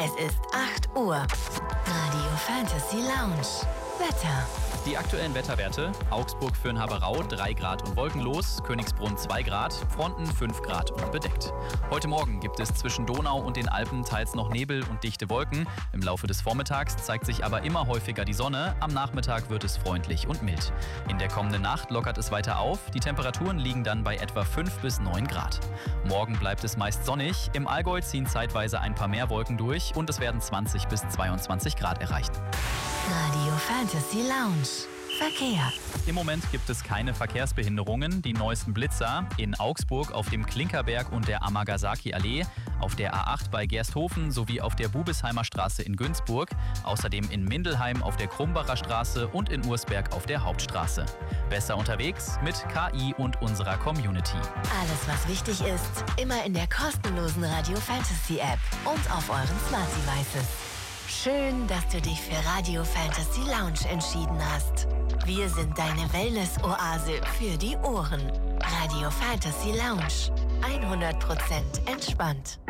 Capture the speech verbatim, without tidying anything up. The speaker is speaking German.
Es ist acht Uhr. Radio Fantasy Lounge. Wetter. Die aktuellen Wetterwerte: Augsburg für Haberau drei Grad und wolkenlos, Königsbrunn zwei Grad, Fronten fünf Grad und bedeckt. Heute Morgen gibt es zwischen Donau und den Alpen teils noch Nebel und dichte Wolken. Im Laufe des Vormittags zeigt sich aber immer häufiger die Sonne. Am Nachmittag wird es freundlich und mild. In der kommenden Nacht lockert es weiter auf. Die Temperaturen liegen dann bei etwa fünf bis neun Grad. Morgen bleibt es meist sonnig. Im Allgäu ziehen zeitweise ein paar mehr Wolken durch und es werden zwanzig bis zweiundzwanzig Grad erreicht. Radio Fantasy Lounge. Verkehr. Im Moment gibt es keine Verkehrsbehinderungen. Die neuesten Blitzer in Augsburg auf dem Klinkerberg und der Amagasaki-Allee, auf der A acht bei Gersthofen sowie auf der Bubesheimer Straße in Günzburg, außerdem in Mindelheim auf der Krumbacher Straße und in Ursberg auf der Hauptstraße. Besser unterwegs mit K I und unserer Community. Alles, was wichtig ist, immer in der kostenlosen Radio Fantasy App und auf euren Smart Devices. Schön, dass du dich für Radio Fantasy Lounge entschieden hast. Wir sind deine Wellness-Oase für die Ohren. Radio Fantasy Lounge. hundert Prozent entspannt.